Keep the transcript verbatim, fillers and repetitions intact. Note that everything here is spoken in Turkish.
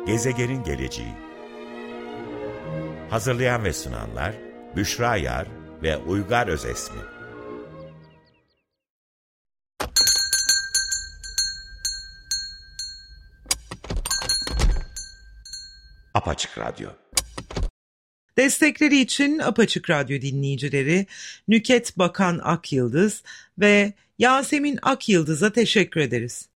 Gezegenin geleceği. Hazırlayan ve sunanlar Büşra Yar ve Uygar Özesmi. Apaçık Radyo. Destekleri için Apaçık Radyo dinleyicileri Nüket Bakan Akyıldız ve Yasemin Akyıldız'a teşekkür ederiz.